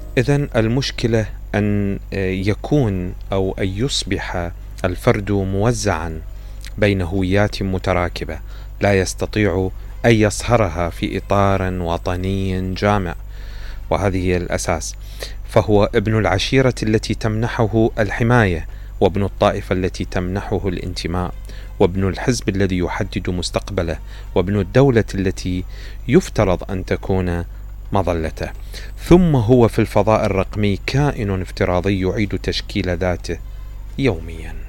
إذن المشكلة أن يكون أو أن يصبح الفرد موزعا بين هويات متراكبة لا يستطيع أن يصهرها في إطار وطني جامع، وهذه هي الأساس. فهو ابن العشيرة التي تمنحه الحماية، وابن الطائفة التي تمنحه الانتماء، وابن الحزب الذي يحدد مستقبله، وابن الدولة التي يفترض أن تكون مظلته. ثم هو في الفضاء الرقمي كائن افتراضي يعيد تشكيل ذاته يوميا.